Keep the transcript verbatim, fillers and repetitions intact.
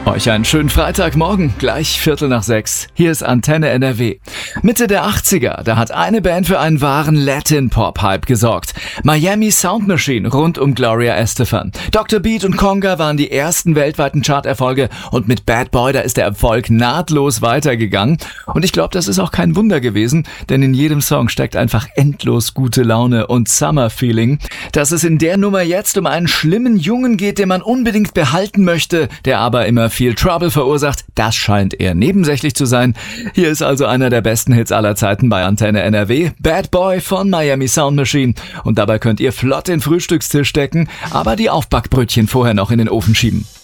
Euch einen schönen Freitagmorgen, gleich Viertel nach sechs. Hier ist Antenne N R W. Mitte der achtziger, da hat eine Band für einen wahren Latin-Pop-Hype gesorgt. Miami Sound Machine rund um Gloria Estefan. Doktor Beat und Conga waren die ersten weltweiten Charterfolge und mit Bad Boy, da ist der Erfolg nahtlos weitergegangen. Und ich glaube, das ist auch kein Wunder gewesen, denn in jedem Song steckt einfach endlos gute Laune und Summer-Feeling. Dass es in der Nummer jetzt um einen schlimmen Jungen geht, den man unbedingt behalten möchte, der aber immer viel Trouble verursacht, das scheint eher nebensächlich zu sein. Hier ist also einer der besten Hits aller Zeiten bei Antenne N R W, Bad Boy von Miami Sound Machine. Und dabei könnt ihr flott den Frühstückstisch decken, aber die Aufbackbrötchen vorher noch in den Ofen schieben.